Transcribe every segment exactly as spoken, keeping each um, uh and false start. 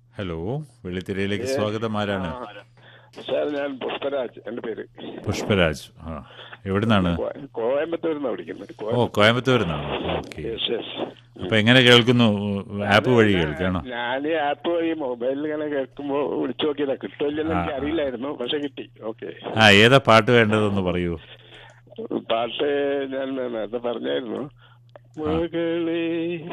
Hello, വെള്ളിത്തിരയിലേക്ക് സ്വാഗതം. ആരാണ്? Sir, ഞാൻ പുഷ്പരാജ് എന്റെ പേര്. പുഷ്പരാജ്. ആ, എവിടുന്നാണ്? കോയമ്പത്തൂരിൽ നിന്നാണ് വിളിക്കുന്നത്. ഓ, കോയമ്പത്തൂരിൽ നിന്നാണ്. ഓക്കെ. Yes yes. അപ്പൊ എങ്ങനെ കേൾക്കുന്നു? ആപ്പ് വഴി കേൾക്കണോ? ഞാൻ ഈ ആപ്പ് വഴി മൊബൈലിൽ ഇങ്ങനെ കേൾക്കുമ്പോ വിളിച്ചു നോക്കിയതാ. കിട്ടുമല്ലെന്ന് എനിക്ക് അറിയില്ലായിരുന്നു, പക്ഷെ കിട്ടി. ഓക്കെ. ആ, ഏതാ പാട്ട് വേണ്ടതെന്ന് പറയൂ. പാട്ട് ഞാൻ നേരത്തെ പറഞ്ഞായിരുന്നു. മകളെ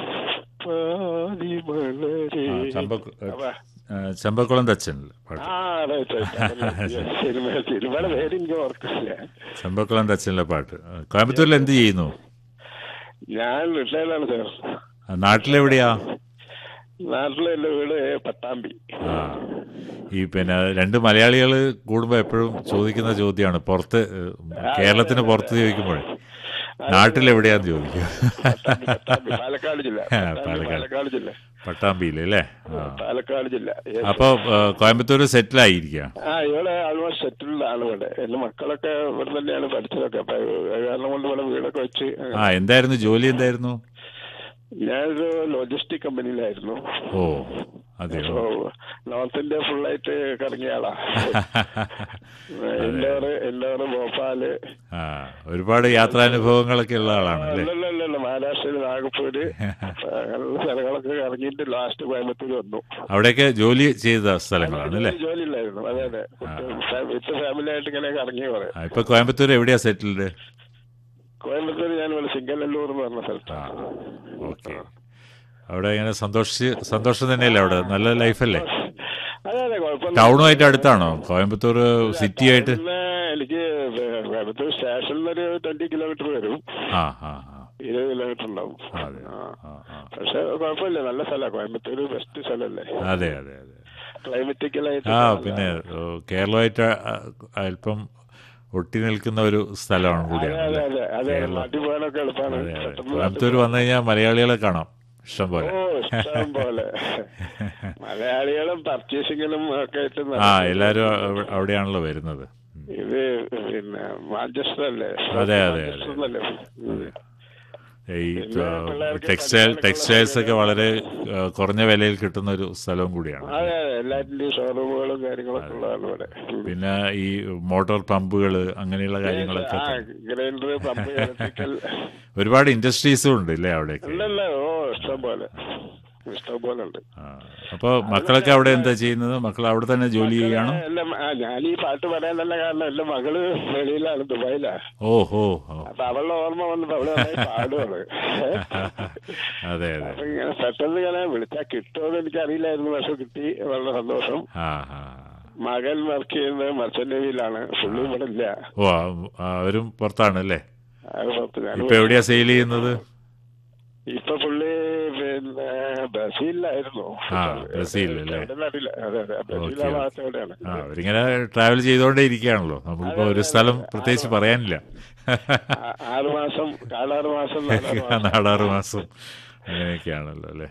പാതിമലരെ. ചമ്പക്കുളം തച്ചൻ പാട്ട്. ആ, സിനിമ സിനിമയുടെ പേര് എനിക്ക് ഓർക്കില്ല. ചമ്പക്കുളം തച്ചനിലെ പാട്ട്. കോയമ്പത്തൂരിൽ എന്ത് ചെയ്യുന്നു? ഞാൻ റിട്ടയർഡാണ് സാർ. നാട്ടിലെവിടെയാ? നാട്ടിലെ എന്റെ വീട് പട്ടാമ്പി. ആ, ഈ പിന്നെ രണ്ട് മലയാളികൾ കൂടുമ്പോൾ എപ്പോഴും ചോദിക്കുന്ന ചോദ്യമാണ്, പുറത്ത് കേരളത്തിന് പുറത്ത് ചോദിക്കുമ്പോൾ നാട്ടിലെവിടെയാന്ന് ചോദിക്കുക. പാലക്കാട് ജില്ല. പാലക്കാട് ജില്ല, പട്ടാമ്പിയിൽ അല്ലേ? പാലക്കാട് ജില്ല. അപ്പൊ കോയമ്പത്തൂർ സെറ്റിൽ ആയിരിക്കുക? ആ, ഇവിടെ ആൾമോസ്റ്റ് സെറ്റിൽഡ് ആണ്. ഇവിടെ എന്റെ മക്കളൊക്കെ ഇവിടെ തന്നെയാണ് പഠിച്ചതൊക്കെ. അപ്പൊ കാരണം കൊണ്ട് ഇവിടെ വീടൊക്കെ വെച്ച്. ആ, എന്തായിരുന്നു ജോലി? എന്തായിരുന്നു? ഞാനൊരു ലോജിസ്റ്റിക് കമ്പനിയിലായിരുന്നു. ഓ, അതെയോ? നോർത്ത് ഇന്ത്യ ഫുള്ളായിട്ട് കറങ്ങിയ ആളാ. എല്ലോറ് എല്ലോറ് ഭോപ്പാല്. ആ, ഒരുപാട് യാത്രാനുഭവങ്ങളൊക്കെ ഉള്ള ആളാണ് അല്ലേ? അല്ലല്ല, മഹാരാഷ്ട്രയിൽ നാഗപ്പൂര് അങ്ങനെയുള്ള സ്ഥലങ്ങളൊക്കെ കറങ്ങിയിട്ട് ലാസ്റ്റ് കോയമ്പത്തൂർ വന്നു. അവിടെയൊക്കെ ജോലി ചെയ്ത സ്ഥലങ്ങളാണ് അല്ലേ? ജോലി ഇല്ലായിരുന്നു. അതെ അതെ. വിത്ത് ഫാമിലി ആയിട്ട് ഇങ്ങനെ കറങ്ങി പറയാം. ഇപ്പൊ കോയമ്പത്തൂർ എവിടെയാ സെറ്റിൽഡ്? കോയമ്പത്തൂർ ഞാൻ ഇവിടെ സിംഗല്ലൂർ എന്ന് പറഞ്ഞ സ്ഥലത്താണ്. ഓക്കെ. അവിടെ ഇങ്ങനെ സന്തോഷിച്ച് സന്തോഷം തന്നെയല്ലേ? അവിടെ നല്ല ലൈഫല്ലേ? അതെ അതെ, കുഴപ്പമില്ല. ടൗണുമായിട്ട് അടുത്താണോ കോയമ്പത്തൂർ? സിറ്റി ആയിട്ട്? എനിക്ക് കോയമ്പത്തൂർ സ്റ്റേഷനിൽ ഒരു ട്വന്റി കിലോമീറ്റർ വരും. ആ ആ ഇരുപത് കിലോമീറ്റർ ഉണ്ടാവും. പക്ഷെ കുഴപ്പമില്ല, നല്ല സ്ഥലമാണ് കോയമ്പത്തൂർ. ബെസ്റ്റ് സ്ഥലമല്ലേ? അതെ അതെ അതെ. ക്ലൈമറ്റിക്കലായിട്ട്. ആ, പിന്നെ കേരളമായിട്ട് അല്പം ഒട്ടി നിൽക്കുന്ന ഒരു സ്ഥലമാണ് കൂടിയാണ്. കോയമ്പത്തൂർ വന്നു കഴിഞ്ഞാൽ മലയാളികളെ കാണാം ഇഷ്ടം പോലെ. ഇഷ്ടം പോലെ മലയാളികളും പർച്ചേസിങ്ങിലും ഒക്കെ ആയിട്ട്. ആ, എല്ലാരും അവിടെയാണല്ലോ വരുന്നത്. ഇത് പിന്നെ മാഞ്ചസ്റ്റർ അല്ലേ? അതെ അതെ അതെ. ഈ ടെക്സ്റ്റൈൽ ടെക്സ്റ്റൈൽസ് ഒക്കെ വളരെ കുറഞ്ഞ വിലയിൽ കിട്ടുന്ന ഒരു സ്ഥലവും കൂടിയാണ്. എല്ലാറ്റിന്റെയും ഷോറൂമുകളും കാര്യങ്ങളൊക്കെ ഉള്ളതാണ് ഇവിടെ. പിന്നെ ഈ മോട്ടോർ പമ്പുകള് അങ്ങനെയുള്ള കാര്യങ്ങളൊക്കെ. ഗ്രൈൻഡർ, പമ്പ്, ഇലക്ട്രിക്കൽ, ഒരുപാട് ഇൻഡസ്ട്രീസും ഉണ്ട് ഇല്ലേ അവിടെയൊക്കെ? ഓ, ഇഷ്ടം പോലെ ഇഷ്ടം പോലെ ഉണ്ട്. അപ്പൊ മക്കളൊക്കെ അവിടെ എന്താ ചെയ്യുന്നത്? മക്കൾ അവിടെ തന്നെ ജോലി ചെയ്യണോ? ഞാൻ ഈ പാട്ട് പറയാൻ തന്നെ കാരണം എന്റെ മകള് വെളിയിലാണ്, ദുബായിലാ. ഓഹോ. അപ്പൊ അവളുടെ ഓർമ്മ വന്നപ്പോ അവള് പാടുവാണ്. അതെ അതെ. അപ്പൊ ഇങ്ങനെ പെട്ടെന്ന് ഇങ്ങനെ വിളിച്ചാൽ കിട്ടുമെന്ന് എനിക്ക് അറിയില്ലായിരുന്നു, പക്ഷെ കിട്ടി. വളരെ സന്തോഷം. മകൻ വർക്ക് ചെയ്യുന്നത് മർച്ചന്റ് നേവിയിലാണ്. പുള്ളി ഇവിടെ ഇല്ല. ഓ, അവരും പുറത്താണ് അല്ലേ? ഇപ്പൊ എവിടെയാ സെയിൽ ചെയ്യുന്നത്? ഇപ്പൊ പുള്ളി പിന്നെ ബ്രസീലിലായിരുന്നു. ബ്രസീലല്ലേ? ബ്രസീലാണ്. അവരിങ്ങനെ ട്രാവൽ ചെയ്തോണ്ടേ ഇരിക്കുകയാണല്ലോ. നമുക്കിപ്പോ ഒരു സ്ഥലം പ്രത്യേകിച്ച് പറയാനില്ല. ആറുമാസം നാലാറ് മാസം നാലാറ് മാസം അങ്ങനെയൊക്കെയാണല്ലോ അല്ലേ?